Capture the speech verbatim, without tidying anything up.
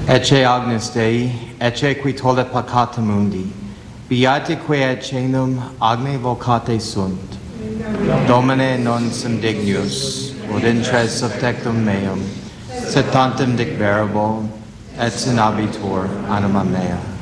Ecce Agnus Dei, ecce qui tollet peccata mundi, beatique et cenum agne vocate sunt. Domine non sum dignus, ut intres subtectum meum, sed tantum dicverabo, et sinabitur anima mea.